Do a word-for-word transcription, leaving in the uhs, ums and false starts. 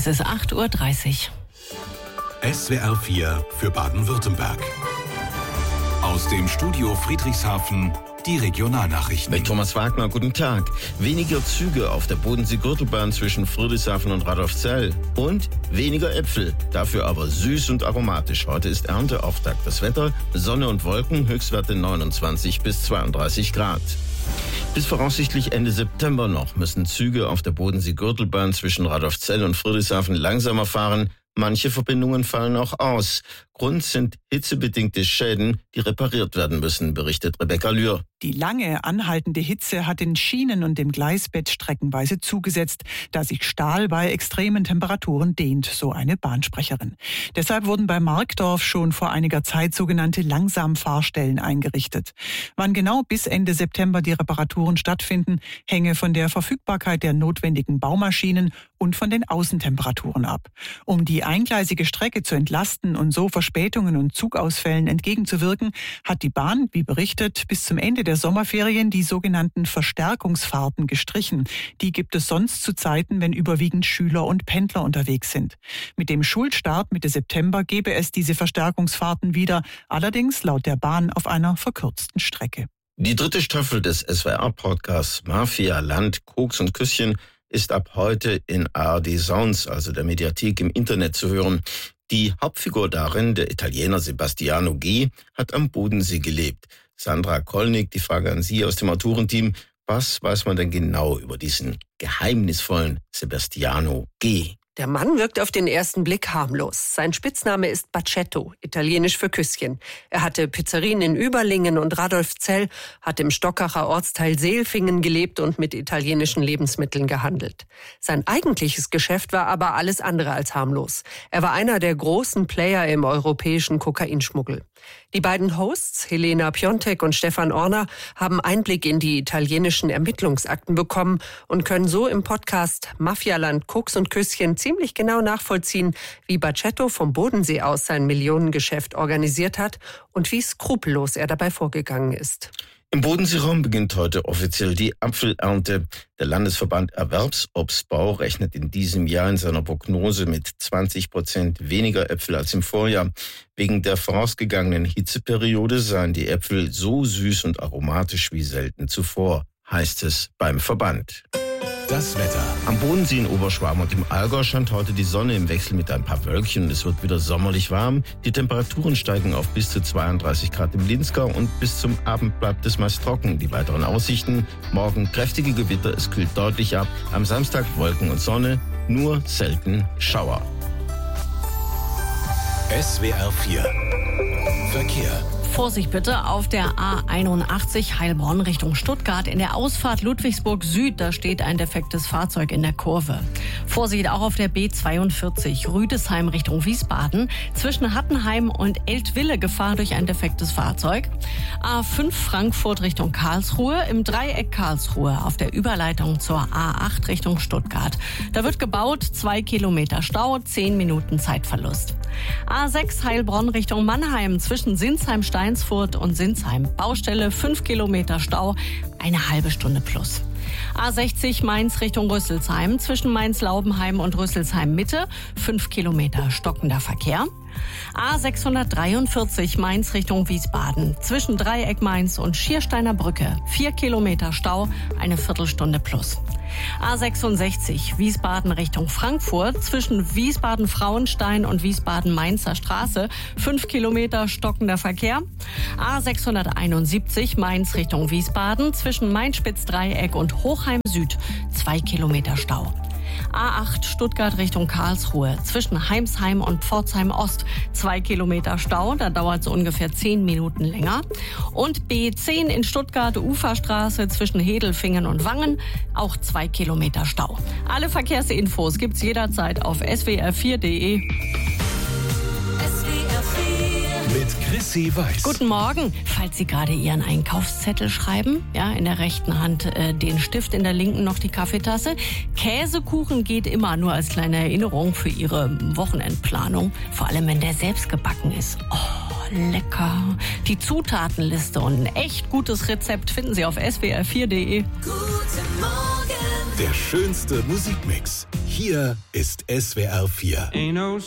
Es ist acht Uhr dreißig. S W R vier für Baden-Württemberg. Aus dem Studio Friedrichshafen die Regionalnachrichten. Mit Thomas Wagner, guten Tag. Weniger Züge auf der Bodensee-Gürtelbahn zwischen Friedrichshafen und Radolfzell. Und weniger Äpfel, dafür aber süß und aromatisch. Heute ist Ernteauftakt. Das Wetter, Sonne und Wolken, Höchstwerte neunundzwanzig bis zweiunddreißig Grad. Bis voraussichtlich Ende September noch müssen Züge auf der Bodensee-Gürtelbahn zwischen Radolfzell und Friedrichshafen langsamer fahren. Manche Verbindungen fallen auch aus. Grund sind hitzebedingte Schäden, die repariert werden müssen, berichtet Rebecca Lühr. Die lange anhaltende Hitze hat den Schienen und dem Gleisbett streckenweise zugesetzt, da sich Stahl bei extremen Temperaturen dehnt, so eine Bahnsprecherin. Deshalb wurden bei Markdorf schon vor einiger Zeit sogenannte Langsamfahrstellen eingerichtet. Wann genau bis Ende September die Reparaturen stattfinden, hänge von der Verfügbarkeit der notwendigen Baumaschinen und von den Außentemperaturen ab. Um die eingleisige Strecke zu entlasten und so Verspätungen und Zugausfällen entgegenzuwirken, hat die Bahn, wie berichtet, bis zum Ende der Sommerferien die sogenannten Verstärkungsfahrten gestrichen. Die gibt es sonst zu Zeiten, wenn überwiegend Schüler und Pendler unterwegs sind. Mit dem Schulstart Mitte September gäbe es diese Verstärkungsfahrten wieder, allerdings laut der Bahn auf einer verkürzten Strecke. Die dritte Staffel des S W R-Podcasts Mafia, Land, Koks und Küsschen ist ab heute in A R D Sounds, also der Mediathek im Internet, zu hören. Die Hauptfigur darin, der Italiener Sebastiano G., hat am Bodensee gelebt. Sandra Kollnick, die Frage an Sie aus dem Autorenteam. Was weiß man denn genau über diesen geheimnisvollen Sebastiano G.? Der Mann wirkt auf den ersten Blick harmlos. Sein Spitzname ist Bacetto, italienisch für Küsschen. Er hatte Pizzerien in Überlingen und Radolfzell, hat im Stockacher Ortsteil Seelfingen gelebt und mit italienischen Lebensmitteln gehandelt. Sein eigentliches Geschäft war aber alles andere als harmlos. Er war einer der großen Player im europäischen Kokainschmuggel. Die beiden Hosts, Helena Piontek und Stefan Orner, haben Einblick in die italienischen Ermittlungsakten bekommen und können so im Podcast Mafialand, Koks und Küsschen ziemlich genau nachvollziehen, wie Bacetto vom Bodensee aus sein Millionengeschäft organisiert hat und wie skrupellos er dabei vorgegangen ist. Im Bodenseeraum beginnt heute offiziell die Apfelernte. Der Landesverband Erwerbsobstbau rechnet in diesem Jahr in seiner Prognose mit zwanzig Prozent weniger Äpfel als im Vorjahr. Wegen der vorausgegangenen Hitzeperiode seien die Äpfel so süß und aromatisch wie selten zuvor, heißt es beim Verband. Das Wetter. Am Bodensee in Oberschwaben und im Allgäu scheint heute die Sonne im Wechsel mit ein paar Wölkchen und es wird wieder sommerlich warm. Die Temperaturen steigen auf bis zu zweiunddreißig Grad im Linzgau und bis zum Abend bleibt es meist trocken. Die weiteren Aussichten: morgen kräftige Gewitter, es kühlt deutlich ab. Am Samstag Wolken und Sonne, nur selten Schauer. S W R vier Verkehr. Vorsicht bitte auf der A einundachtzig Heilbronn Richtung Stuttgart. In der Ausfahrt Ludwigsburg Süd, da steht ein defektes Fahrzeug in der Kurve. Vorsicht auch auf der B zweiundvierzig Rüdesheim Richtung Wiesbaden. Zwischen Hattenheim und Eltville Gefahr durch ein defektes Fahrzeug. A fünf Frankfurt Richtung Karlsruhe. Im Dreieck Karlsruhe auf der Überleitung zur A acht Richtung Stuttgart. Da wird gebaut, zwei Kilometer Stau, zehn Minuten Zeitverlust. A sechs Heilbronn Richtung Mannheim zwischen Sinsheim-Steinsfurt und Sinsheim. Baustelle, fünf Kilometer Stau, eine halbe Stunde plus. A sechzig Mainz Richtung Rüsselsheim zwischen Mainz-Laubenheim und Rüsselsheim-Mitte, fünf Kilometer stockender Verkehr. A sechshundertdreiundvierzig Mainz Richtung Wiesbaden zwischen Dreieck Mainz und Schiersteiner Brücke, vier Kilometer Stau, eine Viertelstunde plus. A sechsundsechzig Wiesbaden Richtung Frankfurt zwischen Wiesbaden-Frauenstein und Wiesbaden-Mainzer Straße, fünf Kilometer stockender Verkehr. A sechshunderteinundsiebzig Mainz Richtung Wiesbaden zwischen Mainz-Spitz-Dreieck und Hochheim Süd, zwei Kilometer Stau. A acht Stuttgart Richtung Karlsruhe zwischen Heimsheim und Pforzheim Ost, zwei Kilometer Stau, da dauert es ungefähr zehn Minuten länger. Und B zehn in Stuttgart Uferstraße zwischen Hedelfingen und Wangen, auch zwei Kilometer Stau. Alle Verkehrsinfos gibt's jederzeit auf s w r vier punkt d e. Mit Chrissy Weiß. Guten Morgen. Falls Sie gerade Ihren Einkaufszettel schreiben, ja, in der rechten Hand äh, den Stift, in der linken noch die Kaffeetasse. Käsekuchen geht immer, nur als kleine Erinnerung für Ihre Wochenendplanung. Vor allem, wenn der selbst gebacken ist. Oh, lecker. Die Zutatenliste und ein echt gutes Rezept finden Sie auf s w r vier punkt d e. Guten Morgen. Der schönste Musikmix. Hier ist S W R vier. Ain't no